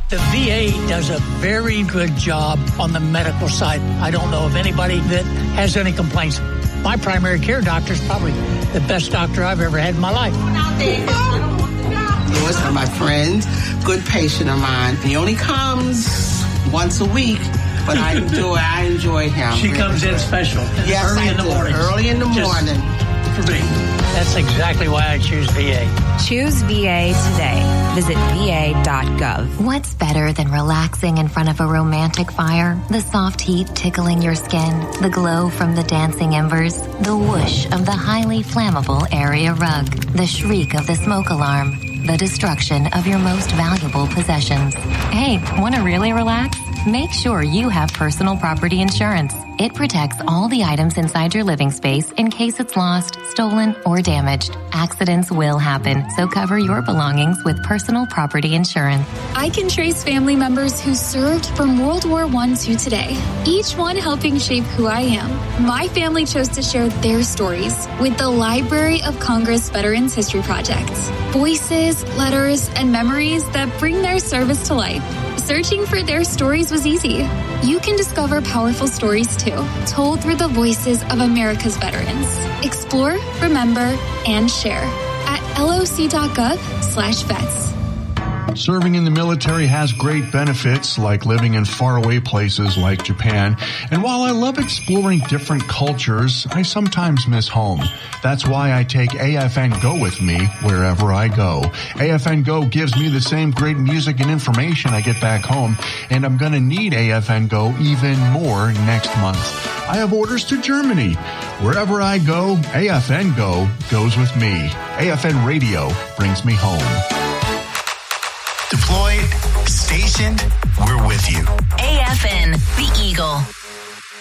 The VA does a very good job on the medical side. I don't know of anybody that has any complaints. My primary care doctor is probably the best doctor I've ever had in my life. Louis, my friend, good patient of mine. He only comes once a week, but I enjoy him. She comes in special. Yes, early in the morning. Early in the morning. For me. That's exactly why I choose VA. Choose VA today. Visit va.gov. What's better than relaxing in front of a romantic fire? The soft heat tickling your skin, the glow from the dancing embers, the whoosh of the highly flammable area rug, the shriek of the smoke alarm, the destruction of your most valuable possessions. Hey, want to really relax? Make sure you have personal property insurance. It protects all the items inside your living space in case it's lost, stolen, or damaged. Accidents will happen, so cover your belongings with personal property insurance. I can trace family members who served from World War I to today, each one helping shape who I am. My family chose to share their stories with the Library of Congress Veterans History Project. Voices, letters, and memories that bring their service to life. Searching for their stories was easy. You can discover powerful stories too, told through the voices of America's veterans. Explore, remember, and share at loc.gov/vets. Serving in the military has great benefits, like living in faraway places like Japan. And while I love exploring different cultures, I sometimes miss home. That's why I take AFN Go with me wherever I go. AFN Go gives me the same great music and information I get back home, and I'm going to need AFN Go even more next month. I have orders to Germany. Wherever I go, AFN Go goes with me. AFN Radio brings me home. Deployed, stationed, we're with you.